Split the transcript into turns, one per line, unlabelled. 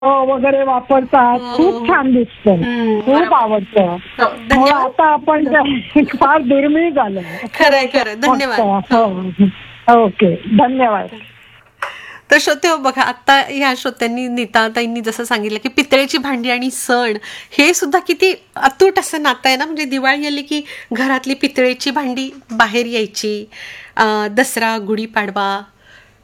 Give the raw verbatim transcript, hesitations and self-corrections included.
वगैरे वापरतात,
हो,
खूप
हो.
छान दिसतं,
हम्म,
खूप
बरोबर.
आवडतं.
हो,
मग
धन्यवाद.
आता आपण ते फार दुर्मिळ झालं.
खरंय खरंय, धन्यवाद.
मस्त. हो, ओके, धन्यवाद.
तर श्रोते हो बघा, आता ह्या श्रोत्यांनी नीताताईंनी जसं सांगितलं की पितळेची भांडी आणि सण हे सुद्धा किती अतूट असं नातं आहे ना. म्हणजे दिवाळी आली की घरातली पितळेची भांडी बाहेर यायची, अं, दसरा गुढीपाडवा